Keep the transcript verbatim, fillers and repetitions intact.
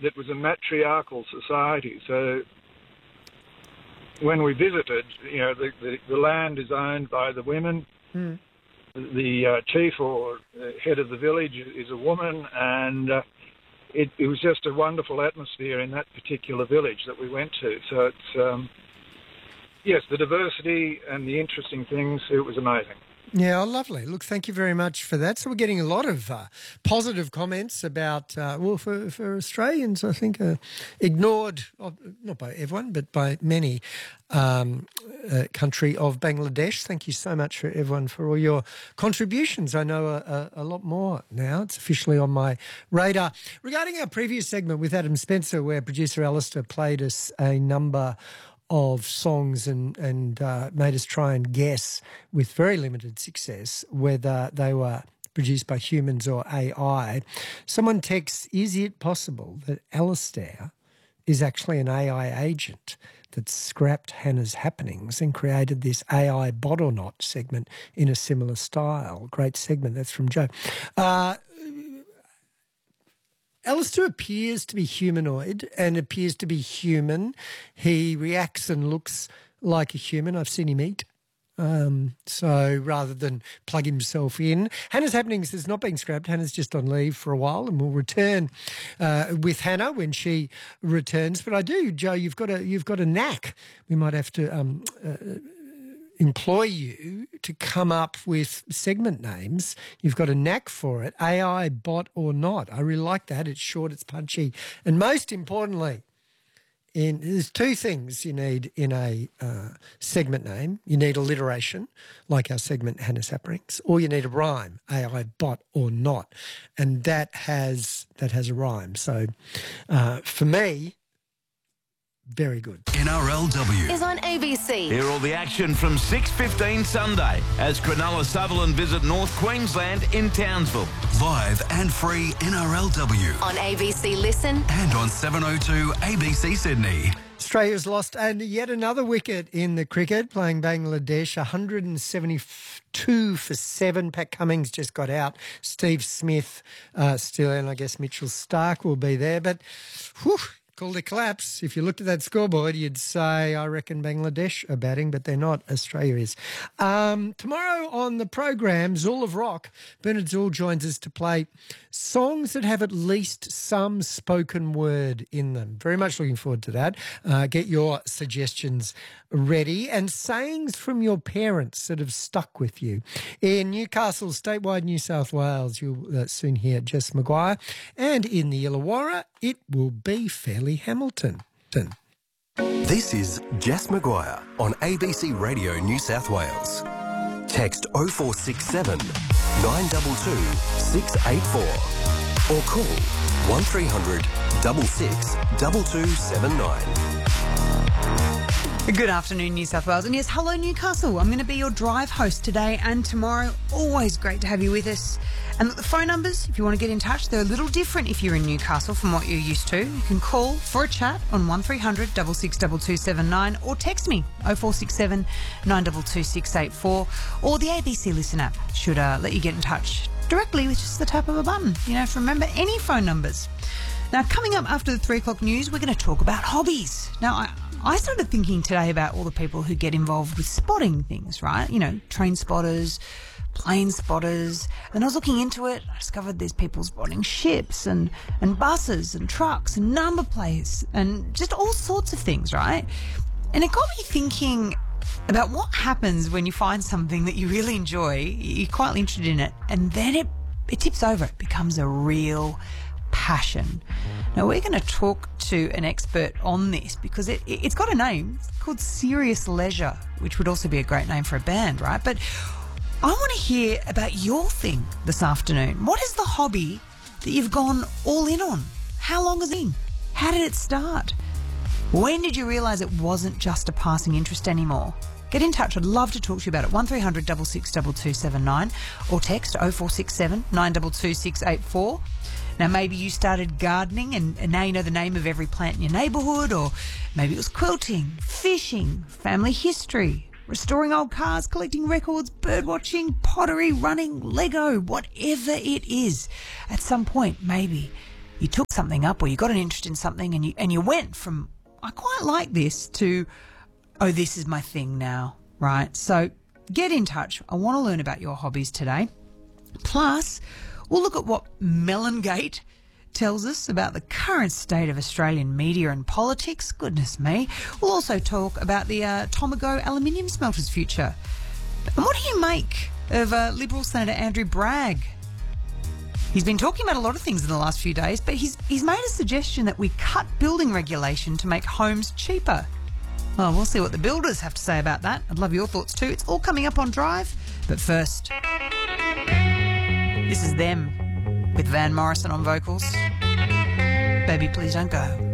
that was a matriarchal society. So when we visited, you know, the, the, the land is owned by the women. Mm. The uh, chief or uh, head of the village is a woman, and uh, it, it was just a wonderful atmosphere in that particular village that we went to. So it's, um, yes, the diversity and the interesting things, it was amazing. Yeah, oh, lovely. Look, thank you very much for that. So we're getting a lot of uh, positive comments about, uh, well, for, for Australians, I think, uh, ignored, uh, not by everyone, but by many, um, uh, country of Bangladesh. Thank you so much for everyone for all your contributions. I know a, a, a lot more now. It's officially on my radar. Regarding our previous segment with Adam Spencer, where producer Alistair played us a number of songs and, and uh, made us try and guess with very limited success whether they were produced by humans or A I. Someone texts, is it possible that Alistair is actually an A I agent that scrapped Hannah's Happenings and created this A I bot or not segment in a similar style? Great segment. That's from Joe. Uh, Alistair appears to be humanoid and appears to be human. He reacts and looks like a human. I've seen him eat. Um, so rather than plug himself in. Hannah's Happenings is not being scrapped. Hannah's just on leave for a while and will return uh, with Hannah when she returns. But I do, Joe, you've got a, you've got a knack. We might have to um, uh, employ you to come up with segment names. You've got a knack for it, A I, bot or not. I really like that. It's short, it's punchy. And most importantly, in, there's two things you need in a uh, segment name. You need alliteration, like our segment Hannah's Happenings, or you need a rhyme, A I, bot or not. And that has, that has a rhyme. So uh, for me, very good. N R L W is on A B C. Hear all the action from six fifteen Sunday as Cronulla Sutherland visit North Queensland in Townsville. Live and free N R L W. On A B C Listen. And on seven oh two A B C Sydney. Australia's lost and yet another wicket in the cricket, playing Bangladesh, one hundred seventy-two for seven. Pat Cummins just got out. Steve Smith uh, still, and I guess Mitchell Starc will be there. But, whew, called a collapse. If you looked at that scoreboard, you'd say, I reckon Bangladesh are batting, but they're not. Australia is. Um, tomorrow on the program, Zool of Rock, Bernard Zool joins us to play songs that have at least some spoken word in them. Very much looking forward to that. Uh, get your suggestions ready, and sayings from your parents that have stuck with you. In Newcastle, statewide New South Wales, you'll uh, soon hear Jess Maguire. And in the Illawarra, it will be Fairleigh Hamilton. This is Jess Maguire on A B C Radio New South Wales. Text oh four six seven, nine two two, six eight four or call one three hundred, six six, two two seven nine. Good afternoon, New South Wales. And yes, hello, Newcastle. I'm going to be your drive host today and tomorrow. Always great to have you with us. And the phone numbers, if you want to get in touch, they're a little different if you're in Newcastle from what you're used to. You can call for a chat on one three hundred, six six, two two seven nine or text me oh four six seven, nine two two, six eight four, or the A B C Listen app should uh, let you get in touch directly with just the tap of a button. You know, remember any phone numbers. Now, coming up after the three o'clock news, we're going to talk about hobbies. Now, I, I started thinking today about all the people who get involved with spotting things, right? You know, train spotters, plane spotters. And I was looking into it. I discovered there's people spotting ships and, and buses and trucks and number plates and just all sorts of things, right? And it got me thinking about what happens when you find something that you really enjoy, you're quite interested in it, and then it, it tips over. It becomes a real passion. Now, we're going to talk to an expert on this because it, it, it's got a name. It's called Serious Leisure, which would also be a great name for a band, right? But I want to hear about your thing this afternoon. What is the hobby that you've gone all in on? How long has it been? How did it start? When did you realise it wasn't just a passing interest anymore? Get in touch. I'd love to talk to you about it. one three hundred, six six, two two seven nine or text oh four six seven, nine two two, six eight four. Now, maybe you started gardening and, and now you know the name of every plant in your neighbourhood, or maybe it was quilting, fishing, family history, restoring old cars, collecting records, bird watching, pottery, running, Lego, whatever it is. At some point, maybe you took something up or you got an interest in something and you and you went from, I quite like this, to, oh, this is my thing now, right? So get in touch. I want to learn about your hobbies today. Plus, we'll look at what Melongate tells us about the current state of Australian media and politics. Goodness me. We'll also talk about the uh, Tomago aluminium smelter's future. And what do you make of uh, Liberal Senator Andrew Bragg? He's been talking about a lot of things in the last few days, but he's he's made a suggestion that we cut building regulation to make homes cheaper. Well, we'll see what the builders have to say about that. I'd love your thoughts too. It's all coming up on Drive. But first, this is Them with Van Morrison on vocals. Baby, please don't go.